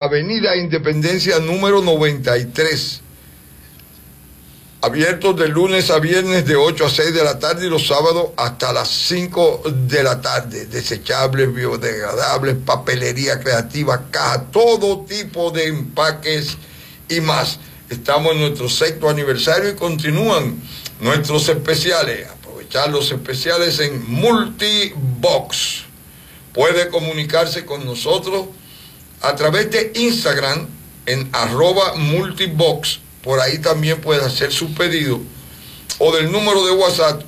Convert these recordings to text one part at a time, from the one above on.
Avenida Independencia número 93. Abiertos de lunes a viernes de 8 a 6 de la tarde y los sábados hasta las 5 de la tarde. Desechables, biodegradables, papelería creativa, caja, todo tipo de empaques y más. Estamos en nuestro 6º aniversario y continúan nuestros especiales. Aprovechar los especiales en Multibox. Puede comunicarse con nosotros a través de Instagram en @multibox. Por ahí también puede hacer su pedido. O del número de WhatsApp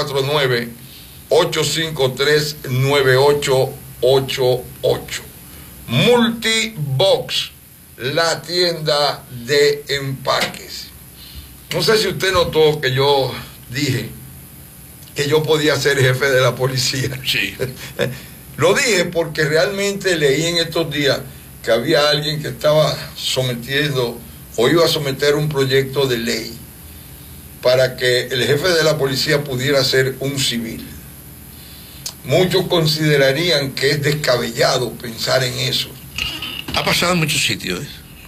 849-853-9888. Multibox, la tienda de empaques. No sé si usted notó que yo dije que yo podía ser jefe de la policía. Sí. Lo dije porque realmente leí en estos días que había alguien que estaba sometiendo o iba a someter un proyecto de ley para que el jefe de la policía pudiera ser un civil. Muchos considerarían que es descabellado pensar en eso. Ha pasado en muchos sitios.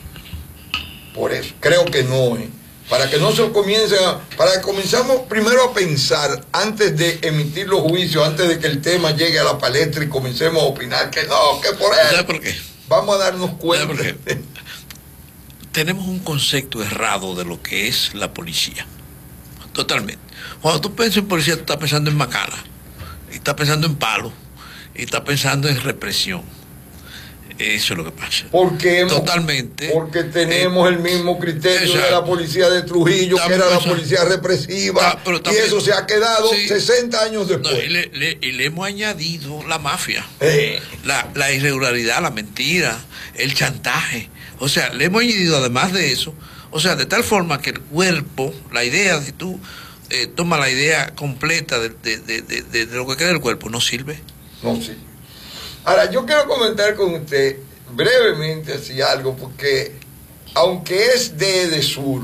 Por eso, creo que no, para que no se comience para que comenzamos primero a pensar antes de emitir los juicios, antes de que el tema llegue a la palestra y comencemos a opinar que no, que por eso. ¿Sabe por qué? Vamos a darnos cuenta. ¿Sabe por qué? Tenemos un concepto errado de lo que es la policía. Totalmente. Cuando tú piensas en policía, tú estás pensando en macana, y estás pensando en palo, y estás pensando en represión. Eso es lo que pasa. Totalmente. Porque tenemos el mismo criterio de la policía de Trujillo, que era la policía represiva, y eso se ha quedado 60 años después. No, y le hemos añadido la mafia, la irregularidad, la mentira, el chantaje. O sea, le hemos añadido además de eso, o sea, de tal forma que el cuerpo, la idea, si tú tomas la idea completa de lo que queda del cuerpo, no sirve. No sirve. Ahora, yo quiero comentar con usted brevemente así algo, porque aunque es de EDESUR,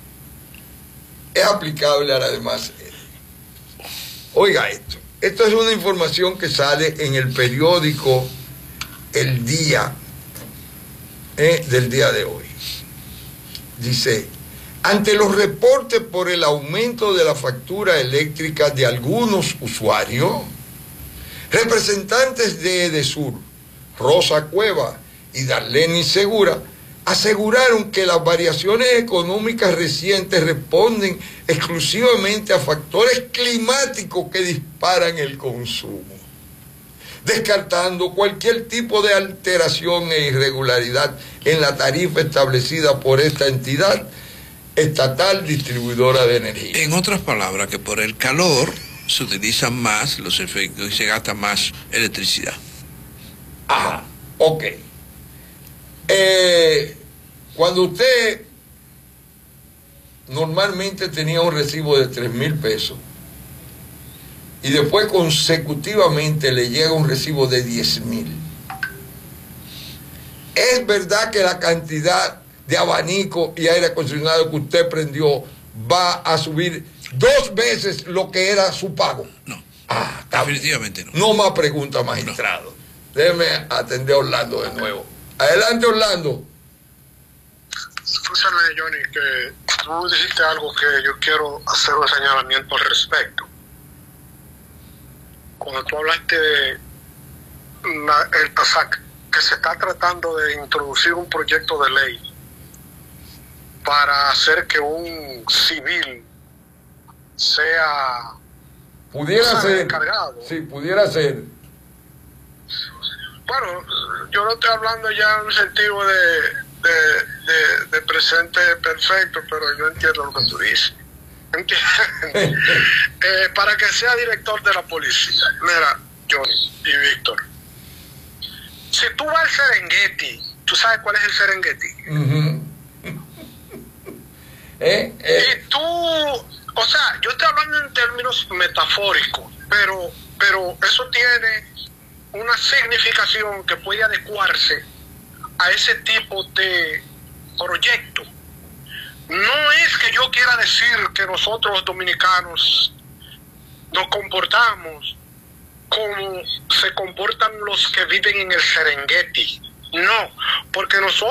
es aplicable a la demás. Oiga esto. Esto es una información que sale en el periódico El Día, del día de hoy. Dice: ante los reportes por el aumento de la factura eléctrica de algunos usuarios, representantes de EDESUR, Rosa Cueva y Darlene Segura, aseguraron que las variaciones económicas recientes responden exclusivamente a factores climáticos que disparan el consumo, descartando cualquier tipo de alteración e irregularidad en la tarifa establecida por esta entidad estatal distribuidora de energía. En otras palabras, que por el calor se utilizan más los efectos y se gasta más electricidad. Ajá, ok. Cuando usted normalmente tenía un recibo de 3,000 pesos y después consecutivamente le llega un recibo de 10,000, es verdad que la cantidad de abanico y aire acondicionado que usted prendió va a subir 2 veces lo que era su pago. No. Definitivamente no. No más preguntas, magistrado. No. Déjeme atender a Orlando de nuevo. Adelante, Orlando. Escúchame, Johnny, que tú dijiste algo que yo quiero hacer un señalamiento al respecto. Cuando tú hablaste de el TASAC, que se está tratando de introducir un proyecto de ley para hacer que un civil pudiera ser encargado. Sí, pudiera ser. Bueno, yo no estoy hablando ya en un sentido de presente perfecto, pero yo entiendo lo que tú dices. Para que sea director de la policía. Mira, Johnny y Víctor, si tú vas al Serengeti, ¿tú sabes cuál es el Serengeti? Y tú, o sea, yo estoy hablando en términos metafóricos, pero eso tiene una significación que puede adecuarse a ese tipo de proyecto. No es que yo quiera decir que nosotros los dominicanos nos comportamos como se comportan los que viven en el Serengeti. No, porque nosotros